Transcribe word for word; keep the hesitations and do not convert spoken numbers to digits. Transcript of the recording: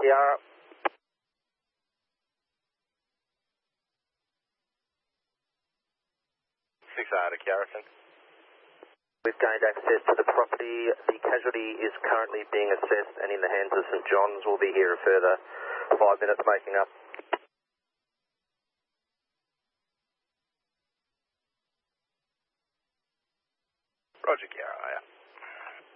Kiara. six out of Kiaraton. We've gained access to the property. The casualty is currently being assessed and in the hands of St John's. We'll be here a further five minutes making up. Roger, Kiara, yeah.